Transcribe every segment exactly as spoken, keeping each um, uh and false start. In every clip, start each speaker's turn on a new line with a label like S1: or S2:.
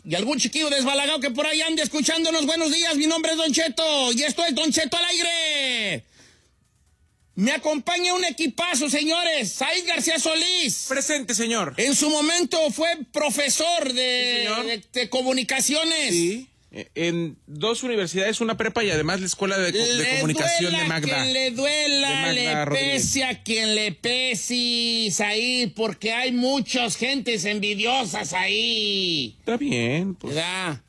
S1: y algún chiquillo desbalagado que por ahí ande escuchándonos. Buenos días, mi nombre es Don Cheto y esto es Don Cheto al aire. Me acompaña un equipazo, señores. Said García Solís.
S2: Presente, señor.
S1: En su momento fue profesor de,
S2: Sí,
S1: de, de comunicaciones.
S2: Sí. En dos universidades, una prepa y además la Escuela de, de
S1: le
S2: Comunicación de Magda.
S1: Quien le duela,
S2: de Magda
S1: le
S2: Rodríguez.
S1: pese a quien le pese, Said, porque hay muchas gentes envidiosas ahí.
S2: Está bien, pues.
S1: ¿Verdad?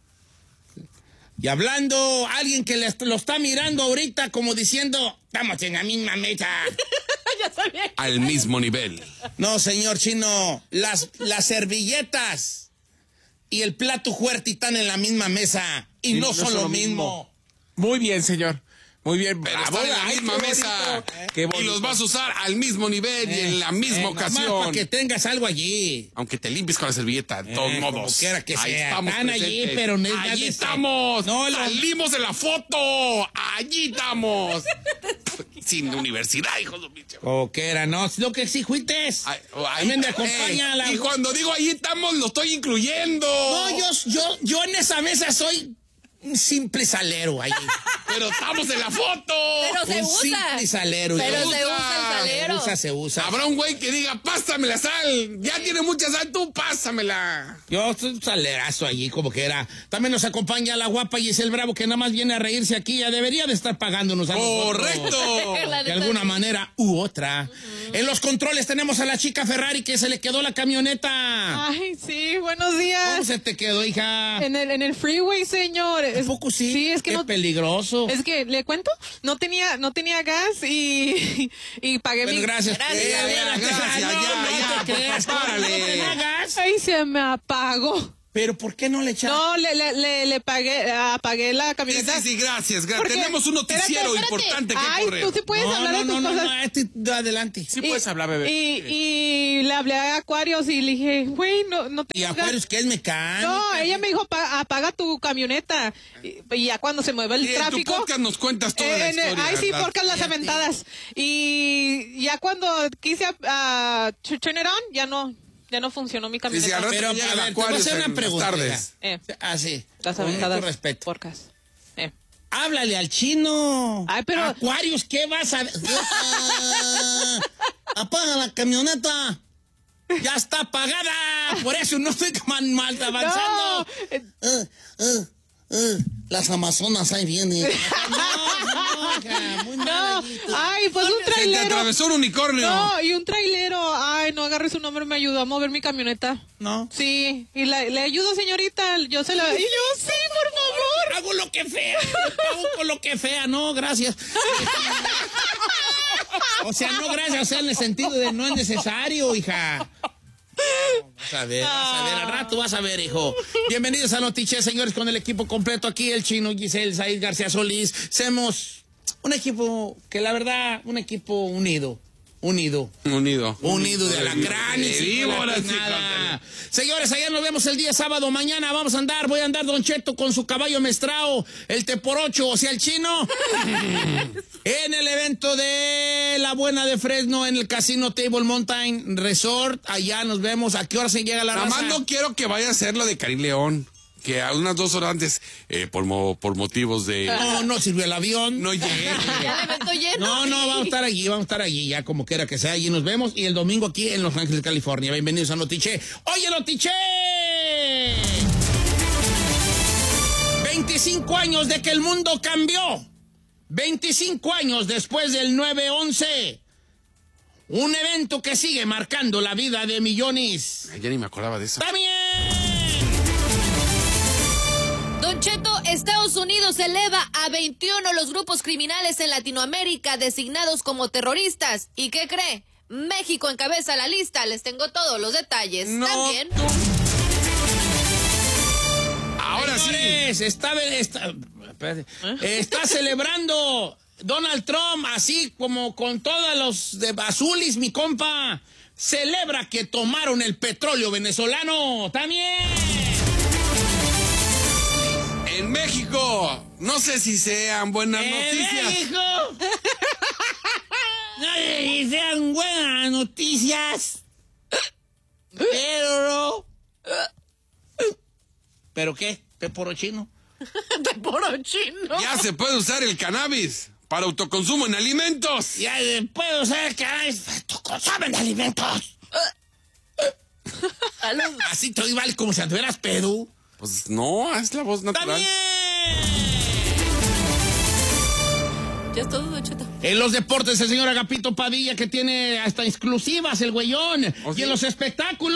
S1: Y hablando, alguien que le, lo está mirando ahorita como diciendo, estamos en la misma mesa.
S3: Ya sabía.
S2: Al mismo nivel.
S1: No, señor Chino, las, las servilletas y el plato fuerte están en la misma mesa y, y no, no son lo mismo. mismo.
S2: Muy bien, señor. Muy bien,
S4: pero
S2: bravo,
S4: están en la
S2: ay,
S4: misma
S2: qué
S4: mesa
S2: bonito, qué
S4: y los vas a usar al mismo nivel eh, y en la misma
S1: eh,
S4: ocasión.
S1: Para que tengas algo allí.
S4: Aunque te limpies con la servilleta, de todos
S1: eh,
S4: modos.
S1: Como quiera que
S4: ahí
S1: sea.
S4: estamos
S1: Están allí, pero no es nada
S4: allí
S1: de
S4: estamos.
S1: No, lo...
S4: Salimos de la foto. Allí estamos. Sin universidad, hijo de bicho.
S1: O que era, no, lo que sí fuites. Ay,
S4: ay,
S1: me acompaña
S4: eh,
S1: la...
S4: Y cuando digo allí estamos, lo estoy incluyendo.
S1: No, yo, yo, yo en esa mesa soy un simple salero ahí.
S4: Pero estamos en la foto.
S3: Pero se
S1: un
S3: usa.
S1: simple salero.
S3: Pero
S1: se
S3: usa, se usa el salero.
S1: Se usa, se usa.
S4: Habrá un güey que diga, pásame la sal. Ya tiene mucha sal, tú pásamela.
S1: Yo soy un salerazo allí, como que era. También nos acompaña la guapa Giselle Bravo, que nada más viene a reírse aquí. Ya debería de estar pagándonos a
S4: Correcto.
S1: De alguna manera u otra. Uh-huh. En los controles tenemos a la chica Ferrari, que se le quedó la camioneta.
S5: Ay, sí, buenos días.
S1: ¿Cómo se te quedó, hija?
S5: En el, en el freeway, señor.
S1: ¿Un poco sí?
S5: Sí, es que
S1: Qué
S5: no,
S1: peligroso.
S5: Es que, ¿le cuento? No tenía, no tenía gas y, y pagué
S1: bueno,
S5: mi...
S1: gracias.
S5: Gracias,
S1: eh,
S4: gracias, gracias,
S1: no,
S4: ya,
S1: no
S4: ya,
S1: te creas,
S4: párale.
S1: ¿No tenía gas?
S5: Ay, se me apagó.
S1: ¿Pero por qué no le echaste?
S5: No, le, le, le, le pagué, apagué la camioneta.
S4: Sí, sí, sí, gracias. gracias. Tenemos un noticiero
S5: espérate, espérate.
S4: importante que
S5: Ay,
S4: correr.
S5: tú sí puedes
S1: no,
S5: hablar
S1: no,
S5: de tus
S1: no,
S5: cosas.
S1: no, no, este, adelante.
S2: Sí
S5: y,
S2: puedes hablar, bebé.
S5: Y, y le hablé a Aquarius y le dije, güey, no, no te...
S1: ¿Y Aquarius qué es mecánica?
S5: No, ella me dijo, apaga, apaga tu camioneta. Y, y ya cuando se mueve el
S4: Y
S5: tráfico...
S4: en tu podcast nos cuentas toda
S5: eh,
S4: la
S5: en,
S4: historia.
S5: Ay, sí,
S4: ¿verdad?
S5: podcast las aventadas. Y ya cuando quise uh, turn it on, ya no... Ya no funcionó mi camioneta.
S4: Sí, sí, al rato
S1: Pero,
S4: llega
S1: a
S4: el
S1: ver, te voy a
S4: Aquarius
S1: hacer
S4: en
S1: una
S4: las
S1: pregunta.
S4: tardes.
S5: Eh,
S1: Ah, sí.
S5: las
S1: Con
S5: aventadas.
S1: mucho respeto.
S5: Podcast. Eh.
S1: Háblale al chino.
S5: Ay, pero-
S1: Aquarius, ¿qué vas a...? Ah, apaga la camioneta. Ya está apagada. Por eso no estoy man, mal avanzando.
S5: No.
S1: Uh, uh, uh, las Amazonas ahí vienen. No, no, hija, muy mal,
S5: No,
S1: amiguito.
S5: ay, pues un
S4: Se te
S5: trailero.
S4: atravesó un unicornio.
S5: No, y un trailero. Ay, no agarre su nombre, me ayudó a mover mi camioneta.
S1: No.
S5: Sí, y la, le ayudo, señorita. Yo se la. Y yo, sí, por favor.
S1: Hago lo que fea. Hago con lo que fea. No, gracias. O sea, no gracias. O sea, en el sentido de no es necesario, hija. No, vas a ver, vas a ver, al rato vas a ver, hijo. Bienvenidos a Notiche, señores, con el equipo completo aquí, el Chino, Giselle, Said García Solís. Somos un equipo que la verdad, un equipo unido. Unido.
S4: Unido.
S1: Unido de alacrán y
S4: De
S1: sin
S4: víboras,
S1: nada. Señores, allá nos vemos el día sábado. Mañana vamos a andar, voy a andar Don Cheto con su caballo mestrao, el te por ocho, o sea, el chino. En el evento de La Buena de Fresno, en el Casino Table Mountain Resort. Allá nos vemos. ¿A qué hora se llega la
S4: Nada
S1: raza?
S4: más no quiero que vaya a ser lo de Karim León. Que a unas dos horas antes, eh, por, mo, por motivos de...
S1: No, no sirvió el avión.
S4: No llegue.
S3: Ya el evento lleno.
S1: No, no, vamos a estar allí, vamos a estar allí, ya como quiera que sea, allí nos vemos. Y el domingo aquí en Los Ángeles, California. Bienvenidos a Notiche. ¡Oye, Notiche! veinticinco años de que el mundo cambió. veinticinco años después del nueve once. Un evento que sigue marcando la vida de millones.
S4: Ay, ya ni me acordaba de eso.
S1: ¡También!
S3: Don Cheto, Estados Unidos eleva a veintiuno los grupos criminales en Latinoamérica designados como terroristas. ¿Y qué cree? México encabeza la lista. Les tengo todos los detalles.
S4: No,
S3: También.
S4: tú. Ahora
S1: Señores,
S4: sí.
S1: está, está, espérate, está celebrando Donald Trump, así como con todos los de azulis, mi compa. Celebra que tomaron el petróleo venezolano. También.
S4: En México, no sé si sean buenas
S1: ¡En
S4: noticias.
S1: México! No sé si sean buenas noticias. Pero ¿Pero qué? ¿Peporo chino?
S5: Peporo chino.
S4: Ya se puede usar el cannabis para autoconsumo en alimentos.
S1: Ya se puede usar que hay autoconsumo en alimentos. Así te oí, vale, como si anduvieras pedo.
S4: Pues no, es la voz natural.
S1: ¡También!
S3: Ya es todo, Don Cheto.
S1: En los deportes, el señor Agapito Padilla, que tiene hasta exclusivas el güeyón.
S2: ¿Oh,
S1: y
S2: sí?
S1: en los espectáculos.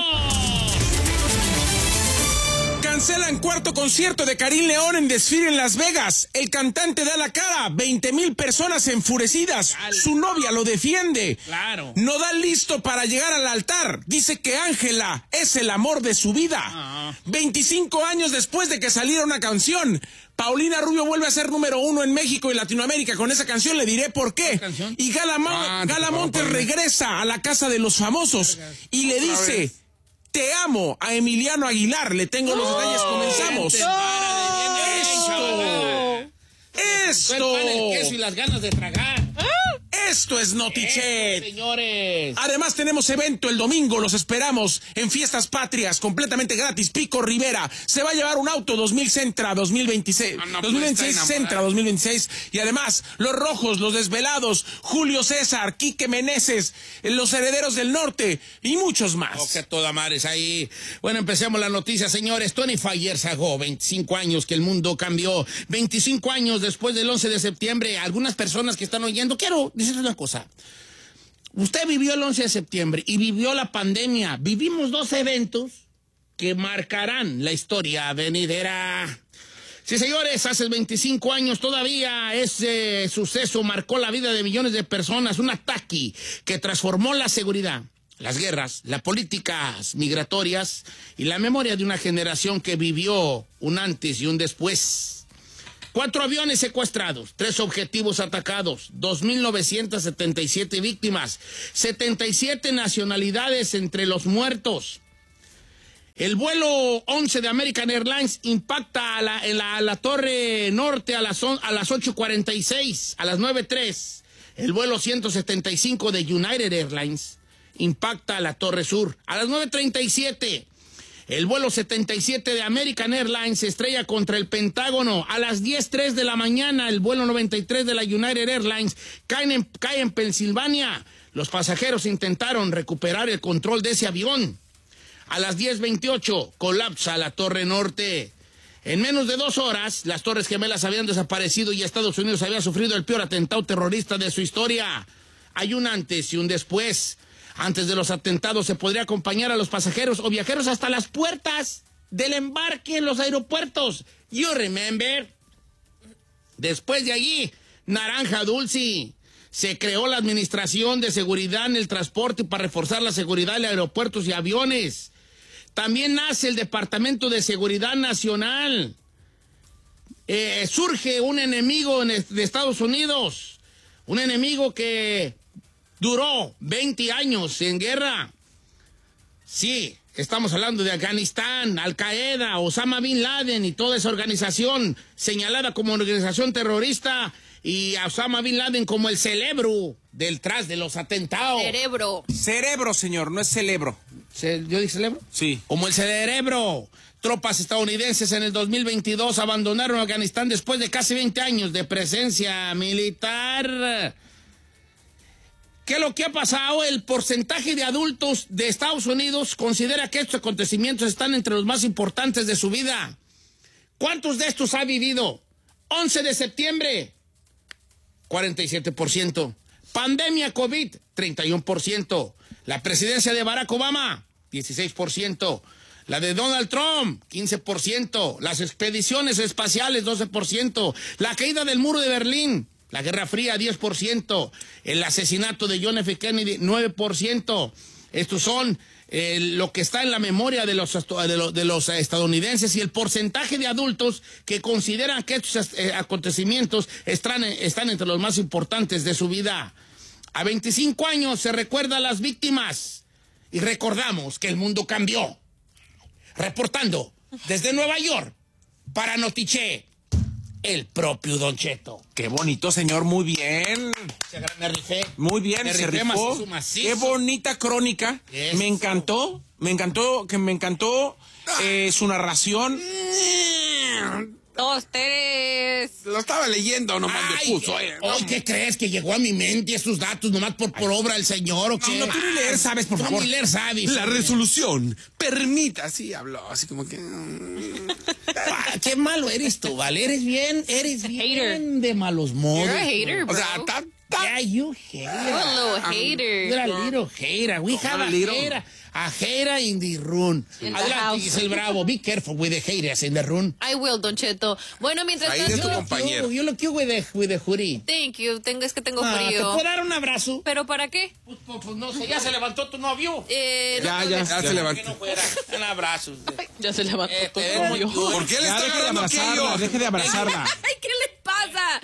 S2: Cancelan cuarto concierto de Karim León en desfile en Las Vegas. El cantante da la cara. veinte mil personas enfurecidas. Su novia lo defiende.
S1: Claro.
S2: Nodal listo para llegar al altar. Dice que Ángela es el amor de su vida.
S1: Ah.
S2: veinticinco años después de que saliera una canción, Paulina Rubio vuelve a ser número uno en México y Latinoamérica con esa canción. Le diré por qué.
S1: canción?
S2: Y Gala, Mo-
S4: Ah,
S2: Gala
S4: por favor,
S2: Montes
S4: Paulina.
S2: regresa a la casa de los famosos y le
S4: Otra
S2: dice...
S4: vez.
S2: Te amo a Emiliano Aguilar. Le tengo los detalles. Comenzamos.
S1: Gente, para de bien
S2: Esto.
S1: derecho. El pan, el queso y
S2: Esto.
S1: las ganas de tragar.
S2: Esto es Notichet.
S1: Señores.
S2: Además tenemos evento el domingo, los esperamos en Fiestas Patrias, completamente gratis. Pico Rivera se va a llevar un auto dos mil Sentra dos mil veintiséis,
S4: Ah, no,
S2: dos mil veintiséis
S4: pues, está
S2: Sentra dos mil veintiséis, y además Los Rojos, Los Desvelados, Julio César, Quique Meneses, Los Herederos del Norte y muchos más.
S1: Oh, que toda madre es ahí. Bueno, empecemos la noticia, señores. Tony Fayers Agó, veinticinco años que el mundo cambió. veinticinco años después del once de septiembre. Algunas personas que están oyendo, quiero decirles una cosa. Usted vivió el once de septiembre y vivió la pandemia. Vivimos dos eventos que marcarán la historia venidera. Sí, señores, hace veinticinco años todavía ese suceso marcó la vida de millones de personas. Un ataque que transformó la seguridad, las guerras, las políticas migratorias y la memoria de una generación que vivió un antes y un después. Cuatro aviones secuestrados, tres objetivos atacados, dos mil novecientas setenta y siete víctimas, setenta y siete nacionalidades entre los muertos. El vuelo once de American Airlines impacta a la, en la, a la Torre Norte a las, on, a las ocho cuarenta y seis, a las nueve tres. El vuelo ciento setenta y cinco de United Airlines impacta a la Torre Sur a las nueve treinta y siete. El vuelo setenta y siete de American Airlines se estrella contra el Pentágono. A las diez tres de la mañana, el vuelo noventa y tres de la United Airlines cae en, cae en Pensilvania. Los pasajeros intentaron recuperar el control de ese avión. A las diez veintiocho, colapsa la Torre Norte. En menos de dos horas, las Torres Gemelas habían desaparecido y Estados Unidos había sufrido el peor atentado terrorista de su historia. Hay un antes y un después. Antes de los atentados se podría acompañar a los pasajeros o viajeros hasta las puertas del embarque en los aeropuertos. You remember? Después de allí, naranja dulce. Se creó la Administración de Seguridad en el Transporte para reforzar la seguridad de aeropuertos y aviones. También nace el Departamento de Seguridad Nacional. Eh, surge un enemigo de Estados Unidos. Un enemigo que duró veinte años en guerra. Sí, estamos hablando de Afganistán, Al-Qaeda, Osama Bin Laden y toda esa organización señalada como organización terrorista y a Osama Bin Laden como el cerebro detrás de los atentados.
S3: Cerebro.
S2: Cerebro, señor, no es celebro.
S1: ¿Se- ¿Yo dije cerebro?
S2: Sí.
S1: Como el cerebro. Tropas estadounidenses en el dos mil veintidós abandonaron Afganistán después de casi veinte años de presencia militar. ¿Qué es lo que ha pasado? El porcentaje de adultos de Estados Unidos considera que estos acontecimientos están entre los más importantes de su vida. ¿Cuántos de estos ha vivido? once de septiembre, cuarenta y siete por ciento. Pandemia COVID, treinta y uno por ciento. La presidencia de Barack Obama, dieciséis por ciento. La de Donald Trump, quince por ciento. Las expediciones espaciales, doce por ciento. La caída del muro de Berlín, la Guerra Fría, diez por ciento. El asesinato de John F. Kennedy, nueve por ciento. Estos son eh, lo que está en la memoria de los, de, los, de los estadounidenses y el porcentaje de adultos que consideran que estos eh, acontecimientos están, están entre los más importantes de su vida. A veinticinco años se recuerda a las víctimas y recordamos que el mundo cambió. Reportando desde Nueva York para Notichet, el propio Don Cheto.
S2: Qué bonito, señor, muy bien.
S1: Me rifé.
S2: Muy bien,
S1: me
S2: se
S1: rifé
S2: rifó.
S1: macizo, macizo.
S2: Qué bonita crónica.
S1: Eso.
S2: Me encantó, me encantó, que me encantó eh, su narración.
S5: Dos, tres.
S4: Lo estaba leyendo, nomás
S1: Ay,
S4: me puso. Eh.
S1: ¿hoy qué crees? ¿Que llegó a mi mente esos datos nomás por, por obra del señor o qué?
S2: No, no, tú ni leer sabes, por
S1: Tú
S2: favor.
S1: ni leer sabes.
S4: La resolución permita, así habló, así como que...
S1: Ah, qué malo eres tú, ¿vale? Eres bien, eres bien
S5: Hater.
S1: de malos modos.
S3: You're a hater,
S4: O
S3: bro.
S4: sea, ta, ta.
S1: Yeah, you
S3: You're
S1: hater.
S3: a little hater.
S1: You're a little hater. We have a
S4: little.
S1: hater. A hater in the room.
S5: In the
S1: Adelante,
S5: house.
S1: Giselle Bravo. Be careful with the haters in the room.
S3: I will, Don Cheto. Bueno, mientras
S4: Ahí
S3: tanto...
S4: es tu
S1: Yo lo
S4: compañero.
S1: quiero, yo lo quiero with the, with the hoodie.
S3: Thank you. Tengo, es que tengo
S1: Ah, ¿te
S3: frío.
S1: puedo dar un abrazo?
S3: ¿Pero para qué?
S1: Pues, pues, pues, no sé, ya se levantó tu novio.
S3: Eh, no
S2: Ya,
S3: creo
S2: ya,
S3: que-
S4: Ya se
S1: Que
S4: levantó.
S1: no fuera. Un abrazo.
S5: Ya se levantó
S1: Eh,
S5: todo
S1: te
S5: como
S1: ves
S5: yo.
S1: muy-
S4: ¿Por qué le
S2: Ya,
S4: está
S2: deje de
S4: agarrando
S2: abrazarla,
S4: aquello?
S2: deje de abrazarla.
S3: Ay, ¿qué les pasa?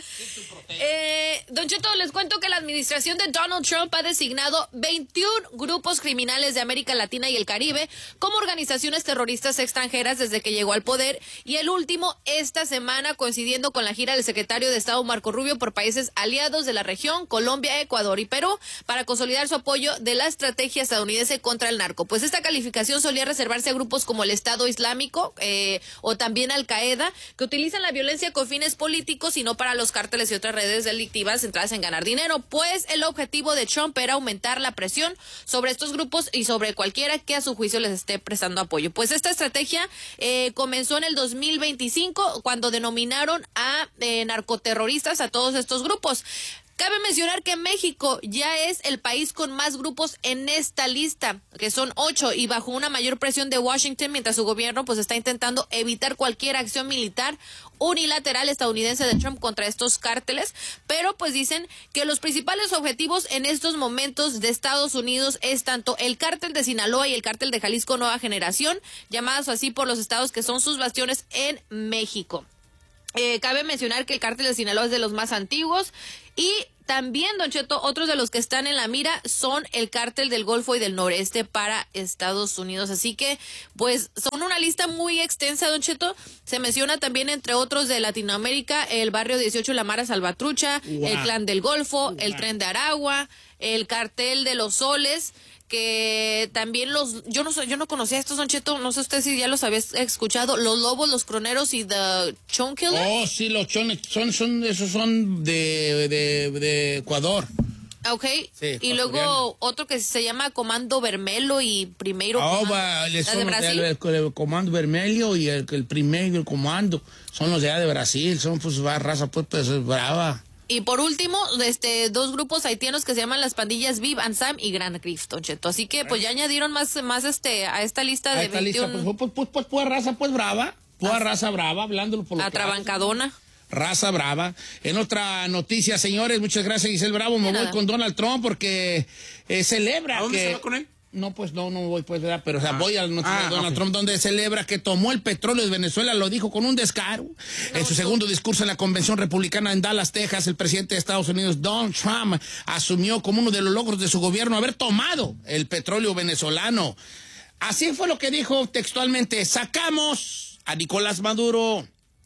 S3: Eh, Don Cheto, les cuento que la administración de Donald Trump ha designado veintiún grupos criminales de América Latina y el Caribe como organizaciones terroristas extranjeras desde que llegó al poder, y el último esta semana coincidiendo con la gira del secretario de Estado Marco Rubio por países aliados de la región, Colombia, Ecuador y Perú, para consolidar su apoyo de la estrategia estadounidense contra el narco. Pues esta calificación solía reservarse a grupos como el Estado Islámico eh, o también Al Qaeda, que utilizan la violencia con fines políticos y no para los cárteles y otras redes delictivas centradas en ganar dinero, pues el objetivo de Trump era aumentar la presión sobre estos grupos y sobre cualquiera que a su juicio les esté prestando apoyo. Pues esta estrategia eh, comenzó en el dos mil veinticinco cuando denominaron a eh, narcoterroristas a todos estos grupos. Cabe mencionar que México ya es el país con más grupos en esta lista, que son ocho, y bajo una mayor presión de Washington, mientras su gobierno pues está intentando evitar cualquier acción militar unilateral estadounidense de Trump contra estos cárteles, pero pues dicen que los principales objetivos en estos momentos de Estados Unidos es tanto el cártel de Sinaloa y el cártel de Jalisco Nueva Generación, llamados así por los estados que son sus bastiones en México. Eh, cabe mencionar que el cártel de Sinaloa es de los más antiguos, y también, Don Cheto, otros de los que están en la mira son el cártel del Golfo y del Noreste para Estados Unidos. Así que, pues, son una lista muy extensa, Don Cheto. Se menciona también, entre otros de Latinoamérica, el Barrio dieciocho, la Mara Salvatrucha,
S1: Wow.
S3: el Clan del Golfo, el
S1: Wow.
S3: Tren de Aragua, el Cartel de los Soles, que también los, yo no sé, yo no conocía estos, Don Cheto, no sé usted si ya los habéis escuchado, los Lobos, los Croneros y The Chone Killer.
S1: Oh, sí, los chones, son, son, esos son de, de, de Ecuador.
S3: Ok,
S1: Sí,
S3: y luego
S1: ecuatoriano.
S3: otro que se llama Comando Vermelo y Primeiro
S1: Ah,
S3: Comando.
S1: va, le
S3: ¿La
S1: son
S3: de
S1: los
S3: Brasil?
S1: del- el, el comando vermelho y el, el primero el comando son los de allá de Brasil, son pues va, raza pues, pues es brava.
S3: Y por último, este, dos grupos haitianos que se llaman las pandillas Viv and Sam y Grand Rift, Don Cheto. Así que pues ya añadieron más, más este, a esta lista
S1: A
S3: de
S1: esta lista,
S3: veintiún,
S1: pues, pues, pues, pues, raza pues brava, pues raza brava, hablándolo por lo
S3: a
S1: que hace.
S3: Trabancadona.
S1: Raza brava. En otra noticia, señores, muchas gracias, Giselle Bravo. Me
S3: De
S1: voy
S3: nada.
S1: con Donald Trump porque eh, celebra
S4: ¿A dónde
S1: que...
S4: se va con él?
S1: No, pues no, no voy, pues, ¿verdad? Pero, o sea, voy a la noticia
S2: Ah,
S1: de Donald
S2: ok.
S1: Trump, donde celebra que tomó el petróleo de Venezuela, lo dijo con un descaro. En su segundo discurso en la Convención Republicana en Dallas, Texas, el presidente de Estados Unidos, Donald Trump, asumió como uno de los logros de su gobierno haber tomado el petróleo venezolano. Así fue lo que dijo textualmente: sacamos a Nicolás Maduro.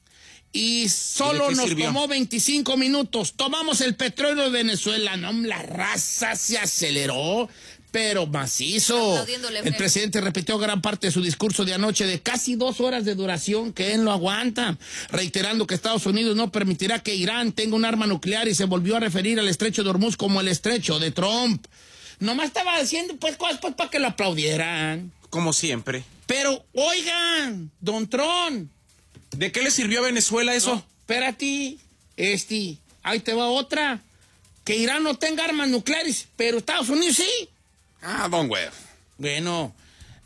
S1: Y solo
S2: ¿Y de qué
S1: nos
S2: sirvió?
S1: tomó veinticinco minutos. Tomamos el petróleo de Venezuela. No, la raza se aceleró, pero macizo.
S3: Aplaudiéndole,
S1: El
S3: Fred.
S1: presidente repitió gran parte de su discurso de anoche de casi dos horas de duración, que él lo aguanta, reiterando que Estados Unidos no permitirá que Irán tenga un arma nuclear, y se volvió a referir al estrecho de Hormuz como el estrecho de Trump. Nomás estaba diciendo pues cosas pues, para que lo aplaudieran.
S2: Como siempre.
S1: Pero, oigan, don Trump.
S2: ¿De qué le sirvió a Venezuela eso?
S1: No, espérate, este, ahí te va otra. Que Irán no tenga armas nucleares, pero Estados Unidos sí.
S4: Ah, don güey.
S1: Bueno,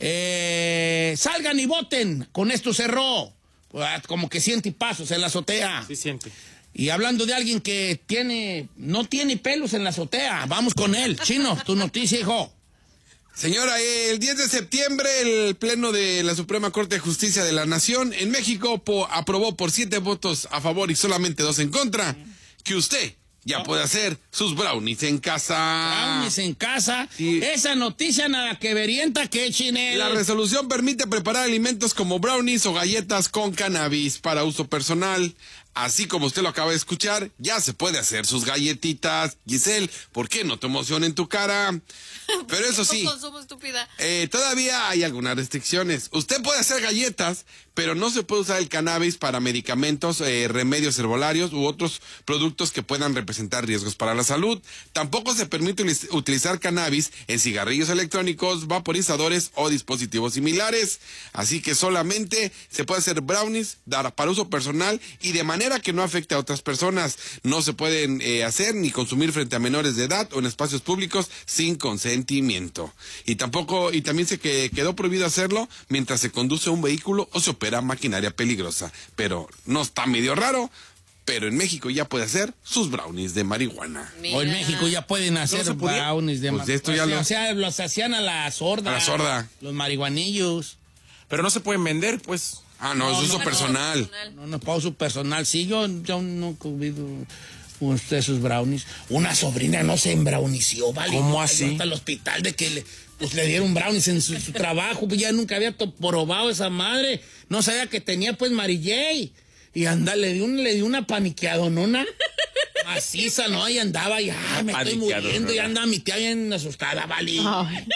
S1: eh, salgan y voten. Con esto cerró. Pues, como que siente pasos en la azotea.
S2: Sí, siente.
S1: Y hablando de alguien que tiene, no tiene pelos en la azotea, vamos con él. Chino, tu noticia, hijo.
S4: Señora, el diez de septiembre el Pleno de la Suprema Corte de Justicia de la Nación en México po- aprobó por siete votos a favor y solamente dos en contra que usted ya puede hacer sus brownies en casa.
S1: Brownies en casa.
S4: Sí.
S1: Esa noticia nada que verienta que Chinel.
S4: La resolución permite preparar alimentos como brownies o galletas con cannabis para uso personal, Así como usted lo acaba de escuchar, ya se puede hacer sus galletitas. Giselle, ¿por qué no te emociona en tu cara? Pero eso sí,
S3: consumo, estúpida.
S4: Eh, todavía hay algunas restricciones. Usted puede hacer galletas, pero no se puede usar el cannabis para medicamentos, eh, remedios herbolarios u otros productos que puedan representar riesgos para la salud. Tampoco se permite utilizar cannabis en cigarrillos electrónicos, vaporizadores o dispositivos similares. Así que solamente se puede hacer brownies dar para uso personal y de manera que no afecte a otras personas. No se pueden eh, hacer ni consumir frente a menores de edad o en espacios públicos sin consentimiento. Y tampoco, y también se que, quedó prohibido hacerlo mientras se conduce un vehículo o se opera maquinaria peligrosa. Pero no está medio raro, pero en México ya puede hacer sus brownies de marihuana.
S1: O en México ya pueden hacer
S4: ¿No
S1: brownies de
S4: pues
S1: marihuana.
S4: esto ya lo...
S1: O sea, los hacían a la sorda.
S4: A la sorda.
S1: Los marihuanillos.
S2: Pero no se pueden vender, pues.
S4: Ah, no,
S1: No,
S4: es uso
S1: no,
S4: personal.
S1: No, no, para uso personal. Sí, yo, yo no he comido usted esos brownies. Una sobrina no se embrownició, ¿vale?
S2: ¿Cómo
S1: Cayó
S2: así?
S1: hasta el hospital de que le, pues, le dieron brownies en su, su trabajo. Pues ya nunca había to- probado esa madre. No sabía que tenía, pues, Mary J. Y anda, le dio, un, le dio una paniqueadonona maciza, ¿no? Y andaba, ya, me estoy muriendo. Y anda mi tía bien asustada, ¿vale?
S5: Ay.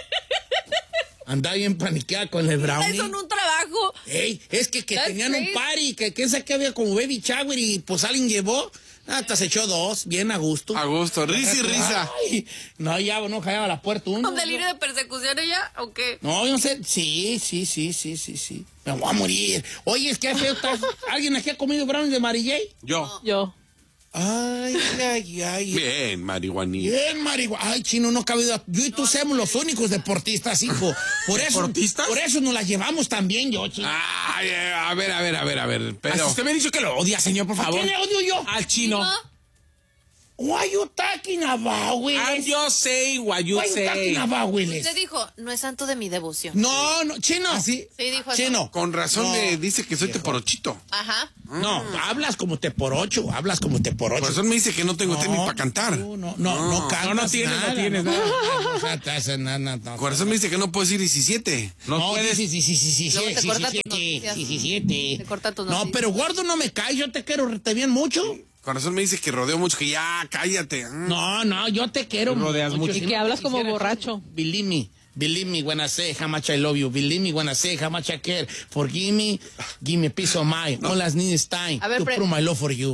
S1: Andaba bien paniqueada con el brownie.
S3: Eso en un trabajo.
S1: Ey, es que, que
S3: That's
S1: tenían un
S3: crazy.
S1: party, que quién sabe que había como baby shower y pues alguien llevó, hasta se echó dos, bien a gusto.
S4: A gusto, risa y risa.
S1: Ay, no, ya no callaba la puerta uno.
S3: ¿Un delirio de persecución ella o qué?
S1: No, yo no sé, sí, sí, sí, sí, sí, sí. Me voy a morir. Oye, es que feo estás. ¿Alguien aquí ha comido brownies de Mary J?
S2: Yo.
S5: Yo.
S1: Ay, ay, ay.
S4: Bien, marihuanita.
S1: Bien, marihuana. Ay, chino, no cabe duda. Yo y tú somos los únicos deportistas, hijo. Por eso,
S2: ¿Deportistas?
S1: por eso nos las llevamos también, yo, chino.
S4: Ay, eh, a ver, a ver, a ver, a ver.
S2: Así
S4: Pero
S2: usted me ha dicho que lo odia, señor, por
S1: ¿A
S2: favor.
S1: quién le odio yo?
S2: Al chino.
S3: ¿No?
S1: What you talking about, Willis?
S2: I'm just saying what you
S1: What you
S2: say.
S1: talking about, Willis?
S3: Usted dijo, no es santo de mi devoción.
S1: No, no, chino.
S2: ¿Así?
S3: Sí, dijo eso.
S1: Chino.
S4: con razón
S1: No.
S4: me dice que soy teporochito.
S3: Ajá.
S1: No, hablas como te por ocho, hablas como te por ocho.
S4: Por razón me dice que no tengo tenis para cantar.
S1: No, no, no, no, cantas
S2: No, no tienes, no
S1: nada,
S2: tienes
S1: no,
S2: nada.
S1: no, o sea, te hacen nada, no, no.
S4: Corazón me dice que no puedo decir diecisiete.
S2: No,
S1: No,
S2: puedes.
S1: sí, sí, sí, sí, sí,
S3: Luego
S1: sí,
S3: te
S1: sí,
S3: corta
S1: sí,
S3: tus
S1: sí,
S3: noticias.
S1: sí, sí, sí.
S3: Te corta tus
S1: No,
S3: noticias.
S1: pero gordo, no me caes, yo te quiero te bien mucho.
S4: Corazón me dice que rodeo mucho, que ya, cállate. Mm.
S1: No, no, yo te quiero
S2: Tú rodeas mucho.
S1: Si
S5: Y
S1: no
S5: que
S1: te
S5: hablas como
S1: quisiera,
S5: borracho.
S1: Believe me, believe me when I say how much I love you. Believe me when I say how much I care. Forgive me, give me a piece of mind. All I need is time
S3: A ver,
S1: to
S3: pre-
S1: prove my love for you.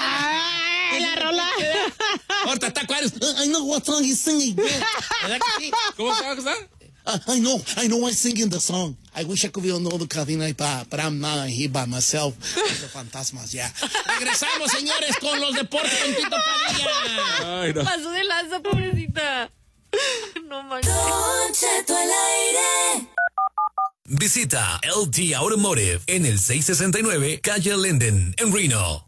S5: ¡Ay, la rola!
S1: Ahorita está cuáles. I know what song he's singing. ¿Verdad que sí?
S2: ¿Cómo se va a acusar?
S1: Uh, I know, I know I'm singing the song. I wish I could be on all the cabina, but I'm not here by myself. Los fantasmas, ya. Regresamos, señores, con los deportes con Tito Padilla.
S2: Ay, no.
S3: Pasó de lanza, pobrecita. No manches.
S6: Don Cheto al aire. Visita L T Automotive en el seiscientos sesenta y nueve Calle Linden en Reno.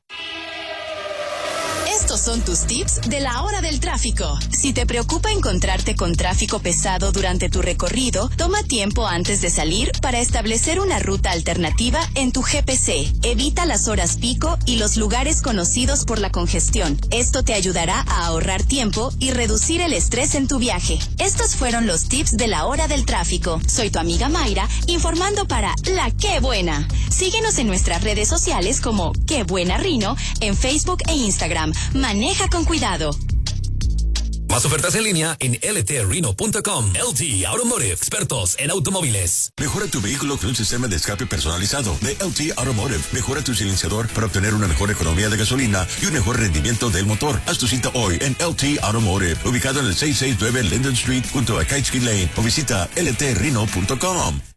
S7: Estos son tus tips de la hora del tráfico. Si te preocupa encontrarte con tráfico pesado durante tu recorrido, toma tiempo antes de salir para establecer una ruta alternativa en tu G P C. Evita las horas pico y los lugares conocidos por la congestión. Esto te ayudará a ahorrar tiempo y reducir el estrés en tu viaje. Estos fueron los tips de la hora del tráfico. Soy tu amiga Mayra, informando para La Qué Buena. Síguenos en nuestras redes sociales como Qué Buena Rino en Facebook e Instagram. Maneja con cuidado.
S6: Más ofertas en línea en L T reno punto com. L T Automotive, expertos en automóviles. Mejora tu vehículo con un sistema de escape personalizado de L T Automotive. Mejora tu silenciador para obtener una mejor economía de gasolina y un mejor rendimiento del motor. Haz tu cita hoy en L T Automotive, ubicado en el seiscientos sesenta y nueve Linden Street junto a Kitesky Lane, o visita L T reno punto com.